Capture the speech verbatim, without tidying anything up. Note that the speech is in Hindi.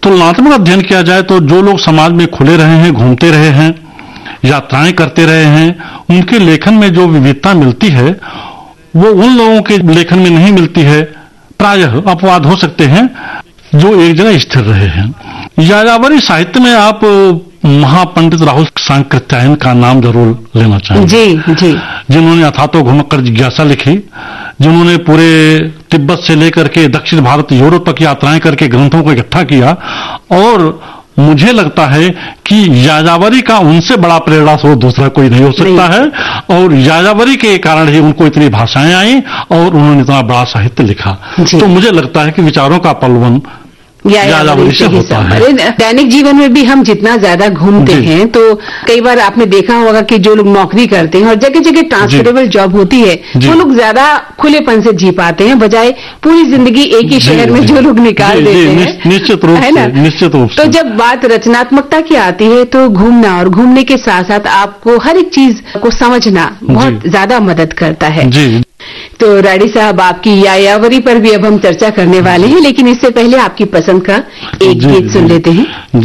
तुलनात्मक अध्ययन किया जाए तो जो लोग समाज में खुले रहे हैं, घूमते रहे हैं, यात्राएं करते रहे हैं, उनके लेखन में जो विविधता मिलती है वो उन लोगों के लेखन में नहीं मिलती है। प्रायः अपवाद हो सकते हैं जो एक जगह स्थिर रहे हैं। यायावरी साहित्य में आप महापंडित राहुल सांकृत्यायन का नाम जरूर लेना चाहेंगे। जी जी। जिन्होंने अथातो घुमक्कर जिज्ञासा लिखी, जिन्होंने पूरे तिब्बत से लेकर के दक्षिण भारत, यूरोप तक यात्राएं करके ग्रंथों को इकट्ठा किया, और मुझे लगता है कि यायावरी का उनसे बड़ा प्रेरणा स्रोत दूसरा कोई नहीं हो सकता नहीं। है, और यायावरी के कारण ही उनको इतनी भाषाएं आई और उन्होंने इतना बड़ा साहित्य लिखा। तो मुझे लगता है कि विचारों का पलवन यायावरी से होता है। दैनिक जीवन में भी हम जितना ज्यादा घूमते हैं तो कई बार आपने देखा होगा कि जो लोग नौकरी करते हैं और जगह जगह ट्रांसफरेबल जॉब होती है, वो लोग ज्यादा खुलेपन से जी पाते हैं, बजाय पूरी जिंदगी एक ही शहर में जो लोग निकाल देते हैं। निश्चित रूप से, निश्चित रूप से। तो जब बात रचनात्मकता की आती है तो घूमना और घूमने के साथ साथ आपको हर एक चीज को समझना बहुत ज्यादा मदद करता है। जी। तो राडी साहब, आपकी यायावरी पर भी अब हम चर्चा करने वाले हैं, लेकिन इससे पहले आपकी पसंद का एक गीत सुन लेते हैं।